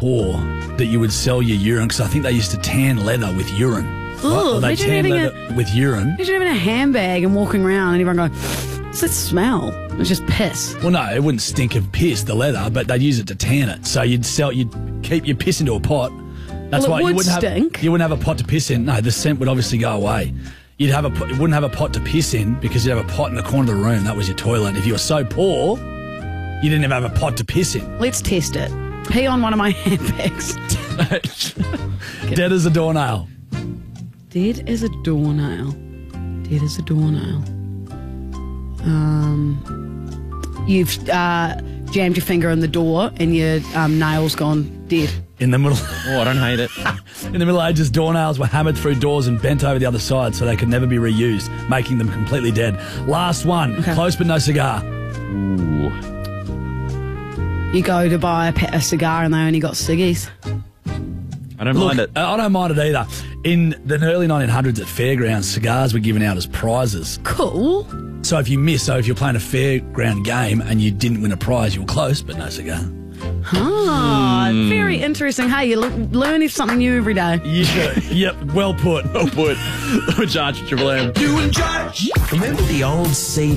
poor that you would sell your urine, because I think they used to tan leather with urine. Ooh, They imagine tan having leather with urine. Imagine having a handbag and walking around and everyone going, what's that smell? It's just piss. Well, no, it wouldn't stink of piss, the leather, but they'd use it to tan it. So you'd keep your piss into a pot. That's Well, why it would you wouldn't stink. have. You wouldn't have a pot to piss in. No, the scent would obviously go away. You wouldn't have a pot to piss in because you'd have a pot in the corner of the room. That was your toilet. If you were so poor, you didn't even have a pot to piss in. Let's test it. Pee on one of my handbags. Dead as a doornail. Dead as a doornail. Dead as a doornail. You've jammed your finger in the door and your nail's gone dead. In the middle. Oh, I don't hate it. In the Middle Ages, doornails were hammered through doors and bent over the other side so they could never be reused, making them completely dead. Last one. Okay. Close but no cigar. Ooh. You go to buy a cigar and they only got ciggies. I don't mind it. I don't mind it either. In the early 1900s at fairgrounds, cigars were given out as prizes. Cool. So if you're playing a fairground game and you didn't win a prize, you were close but no cigar. Very interesting. Hey, you learn something new every day. Yeah, yep, well put. Well put. Judge Triple M. Remember the old CD?